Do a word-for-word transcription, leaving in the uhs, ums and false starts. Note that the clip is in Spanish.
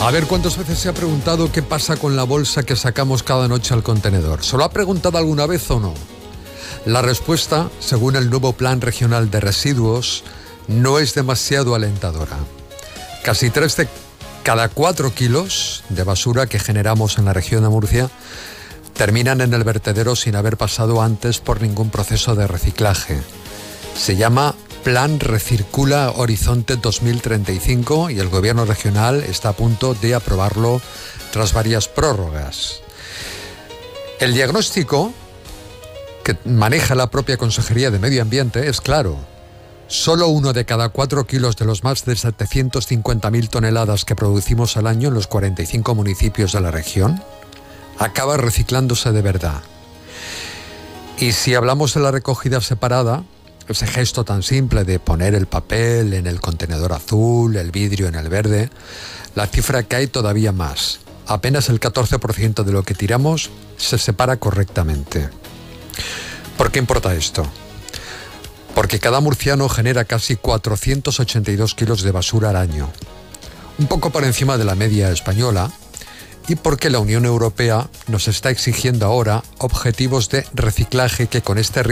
A ver, ¿cuántas veces se ha preguntado qué pasa con la bolsa que sacamos cada noche al contenedor? ¿Se lo ha preguntado alguna vez o no? La respuesta, según el nuevo Plan Regional de Residuos, no es demasiado alentadora. Casi tres de cada cuatro kilos de basura que generamos en la región de Murcia terminan en el vertedero sin haber pasado antes por ningún proceso de reciclaje. Se llama Plan Recircula Horizonte dos mil treinta y cinco y el gobierno regional está a punto de aprobarlo tras varias prórrogas. El diagnóstico que maneja la propia Consejería de Medio Ambiente es claro. Solo uno de cada cuatro kilos de los más de setecientas cincuenta mil toneladas que producimos al año en los cuarenta y cinco municipios de la región acaba reciclándose de verdad. Y si hablamos de la recogida separada, ese gesto tan simple de poner el papel en el contenedor azul, el vidrio en el verde, la cifra cae todavía más. Apenas el catorce por ciento de lo que tiramos se separa correctamente. ¿Por qué importa esto? Porque cada murciano genera casi cuatrocientos ochenta y dos kilos de basura al año, un poco por encima de la media española, y porque la Unión Europea nos está exigiendo ahora objetivos de reciclaje que con este